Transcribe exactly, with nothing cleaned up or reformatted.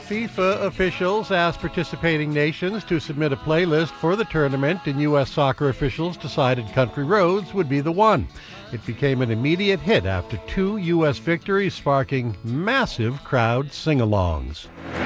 FIFA officials asked participating nations to submit a playlist for the tournament, and U S soccer officials decided Country Roads would be the one. It became an immediate hit after two U S victories, sparking massive crowd sing-alongs.